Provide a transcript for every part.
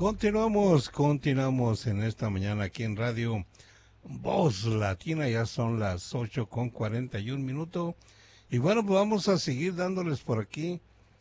Continuamos en esta mañana aquí en Radio Voz Latina. Ya son las 8:41 y bueno, pues vamos a seguir dándoles por aquí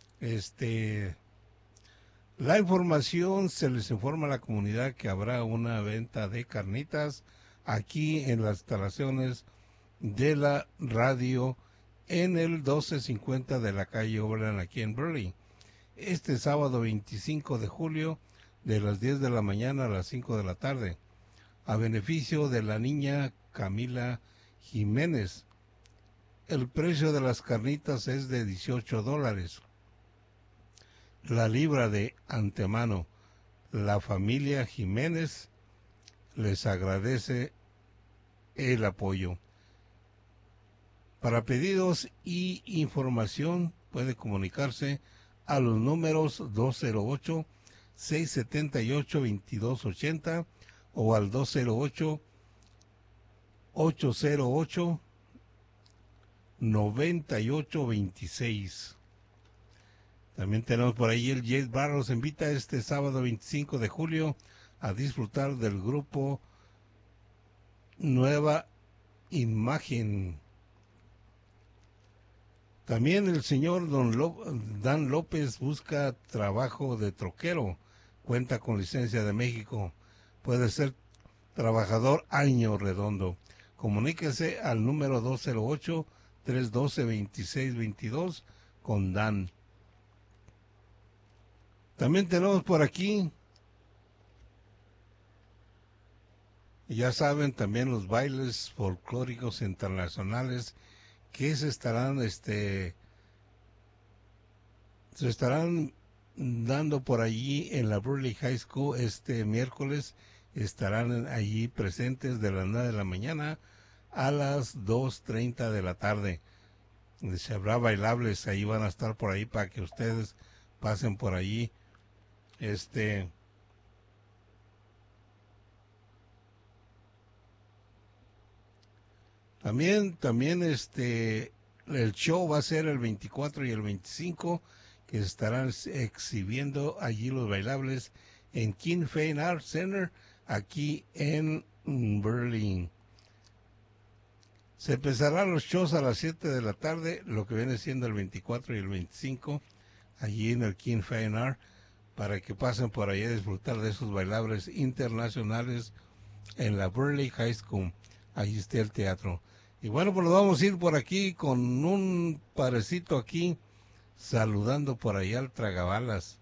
la información. Se les informa a la comunidad que habrá una venta de carnitas aquí en las instalaciones de la radio en el 1250 de la calle Overland aquí en Burley, este sábado 25 de julio de las 10 de la mañana a las 5 de la tarde, a beneficio de la niña Camila Jiménez. El precio de las carnitas es de $18 la libra de antemano. La familia Jiménez les agradece el apoyo. Para pedidos y información puede comunicarse a los números 208-678-2280 o al 208-808-9826. También tenemos por ahí el Jazz Bar. Los invita este sábado 25 de julio a disfrutar del grupo Nueva Imagen. También el señor Dan López busca trabajo de troquero. Cuenta con licencia de México. Puede ser trabajador año redondo. Comuníquese al número 208-312-2622 con Dan. También tenemos por aquí, ya saben, también los bailes folclóricos internacionales que se estarán dando por allí en la Burley High School este miércoles. Estarán allí presentes de las 9 de la mañana a las 2:30 de la tarde. Se habrá bailables, ahí van a estar por ahí para que ustedes pasen por allí. También el show va a ser el 24 y el 25, que estarán exhibiendo allí los bailables en King Fine Art Center, aquí en Berlín. Se empezarán los shows a las 7 de la tarde, lo que viene siendo el 24 y el 25, allí en el King Fine Art, para que pasen por allá a disfrutar de esos bailables internacionales en la Burley High School. Allí está el teatro. Y bueno, pues nos vamos a ir por aquí con un parecito aquí, saludando por allá al Tragabalas.